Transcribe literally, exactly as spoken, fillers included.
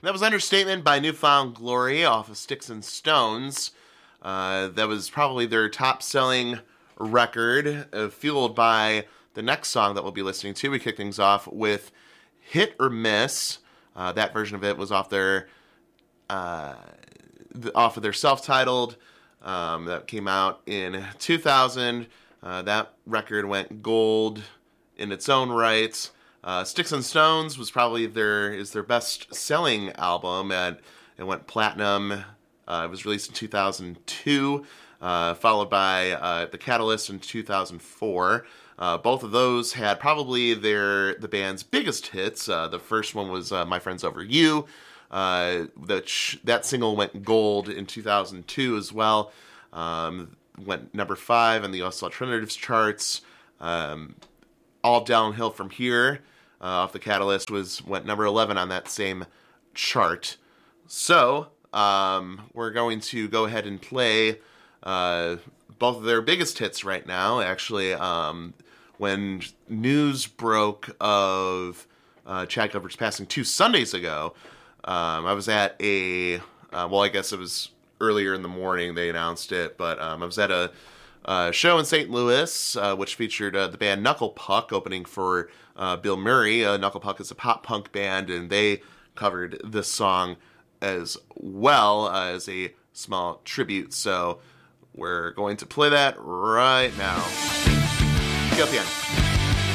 That was Understatement by New Found Glory off of Sticks and Stones. Uh, that was probably their top-selling record, uh, fueled by the next song that we'll be listening to. We kick things off with Hit or Miss. Uh, that version of it was off their uh, off of their self-titled um, that came out in two thousand. Uh, that record went gold in its own right. Uh, Sticks and Stones was probably their is their best selling album, and it went platinum. Uh, it was released in two thousand two, uh, followed by uh, The Catalyst in two thousand four. Uh, both of those had probably their the band's biggest hits. Uh, the first one was uh, My Friends Over You. Uh, that sh- that single went gold in two thousand two as well. Um, went number five in the U S Alternatives charts. Um, All Downhill From Here. Uh, off The Catalyst was went number eleven on that same chart. So um, we're going to go ahead and play uh, both of their biggest hits right now. Actually, um, when news broke of uh, Chad Gilbert's passing two Sundays ago, um, I was at a uh, well, I guess it was earlier in the morning they announced it, but um, I was at a Uh, show in Saint Louis, uh, which featured uh, the band Knuckle Puck opening for uh, Bill Murray. Uh, Knuckle Puck is a pop punk band, and they covered this song as well uh, as a small tribute. So we're going to play that right now. Get up the end.